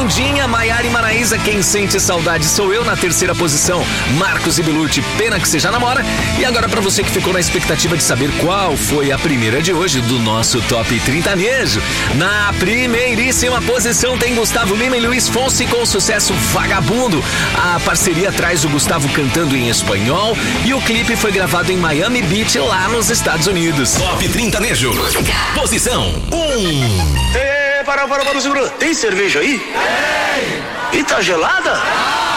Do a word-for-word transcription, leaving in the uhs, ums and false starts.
Segundinha, Maiara e Maraísa, quem sente saudade sou eu. Na terceira posição, Marcos e Belucci, pena que você já namora. E agora pra você que ficou na expectativa de saber qual foi a primeira de hoje do nosso Top trintanejo. Na primeiríssima posição tem Gustavo Lima e Luiz Fonsi com o sucesso Vagabundo. A parceria traz o Gustavo cantando em espanhol e o clipe foi gravado em Miami Beach, lá nos Estados Unidos. Top trintanejo. Posição um. Ei, para, para, para, segura. Tem cerveja aí? Tem. E tá gelada?